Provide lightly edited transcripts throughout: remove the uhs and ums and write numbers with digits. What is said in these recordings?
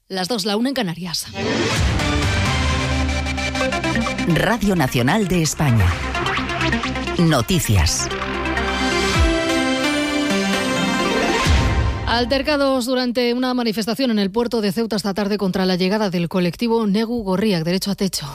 Las 2, la 1 en Canarias. Radio Nacional de España. Noticias. Altercados durante una manifestación en el puerto de Ceuta esta tarde contra la llegada del colectivo Negu Gorriak, Derecho a Techo.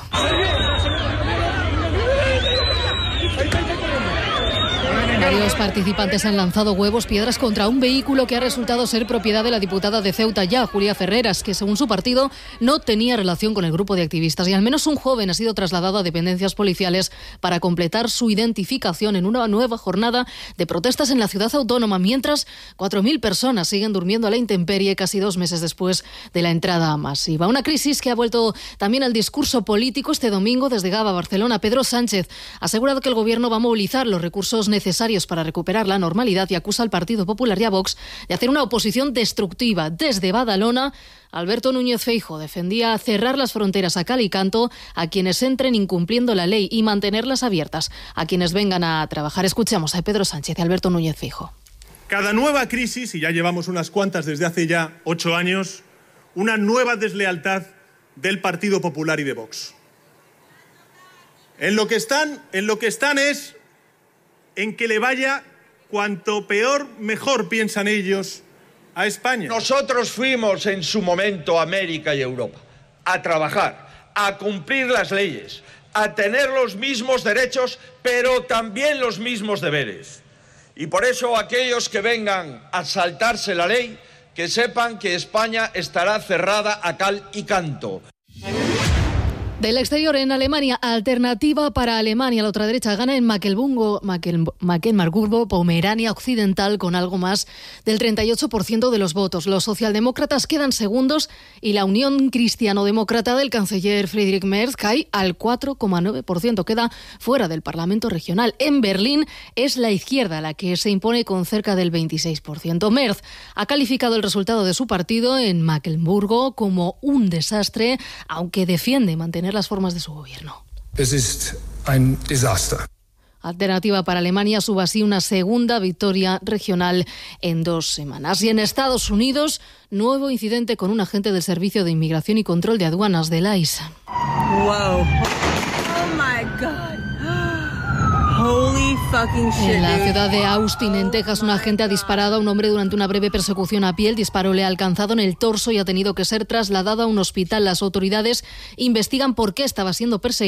Varios participantes han lanzado huevos, piedras contra un vehículo que ha resultado ser propiedad de la diputada de Ceuta ya, Julia Ferreras, que según su partido no tenía relación con el grupo de activistas, y al menos un joven ha sido trasladado a dependencias policiales para completar su identificación en una nueva jornada de protestas en la ciudad autónoma, mientras 4.000 personas siguen durmiendo a la intemperie casi 2 meses después de la entrada masiva. Una crisis que ha vuelto también al discurso político este domingo desde Gaba, Barcelona. Pedro Sánchez ha asegurado que el gobierno va a movilizar los recursos necesarios para recuperar la normalidad y acusa al Partido Popular y a Vox de hacer una oposición destructiva. Desde Badalona, Alberto Núñez Feijóo defendía cerrar las fronteras a cal y canto a quienes entren incumpliendo la ley y mantenerlas abiertas a quienes vengan a trabajar. Escuchamos a Pedro Sánchez y Alberto Núñez Feijóo. Cada nueva crisis, y ya llevamos unas cuantas desde hace ya 8 años, una nueva deslealtad del Partido Popular y de Vox. En lo que están es en que le vaya cuanto peor, mejor, piensan ellos, a España. Nosotros fuimos en su momento a América y Europa a trabajar, a cumplir las leyes, a tener los mismos derechos, pero también los mismos deberes. Y por eso aquellos que vengan a saltarse la ley, que sepan que España estará cerrada a cal y canto. Del exterior, en Alemania, Alternativa para Alemania, la ultraderecha gana en Mecklenburgo, Pomerania Occidental, con algo más del 38% de los votos. Los socialdemócratas quedan segundos y la Unión Cristiano-Demócrata del canciller Friedrich Merz cae al 4,9%, queda fuera del Parlamento regional. En Berlín es la izquierda la que se impone con cerca del 26%. Merz ha calificado el resultado de su partido en Mecklenburgo como un desastre, aunque defiende mantener las formas de su gobierno. Es ist ein Desaster. Alternativa para Alemania sube así una segunda victoria regional en 2 semanas. Y en Estados Unidos, nuevo incidente con un agente del Servicio de Inmigración y Control de Aduanas del ICE. Wow. Oh my God. Holy fucking shit. En la ciudad de Austin, en Texas, un agente ha disparado a un hombre durante una breve persecución a pie. El disparo le ha alcanzado en el torso y ha tenido que ser trasladado a un hospital. Las autoridades investigan por qué estaba siendo perseguido